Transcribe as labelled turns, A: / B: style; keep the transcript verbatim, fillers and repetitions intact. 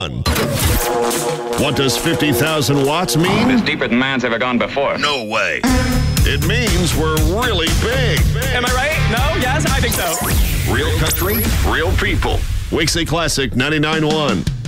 A: What does fifty thousand watts mean?
B: It's deeper than man's ever gone before.
A: No way. It means we're really big.
C: Am I right? No? Yes? I think so.
A: Real country, real people. Wixie Classic ninety-nine point one.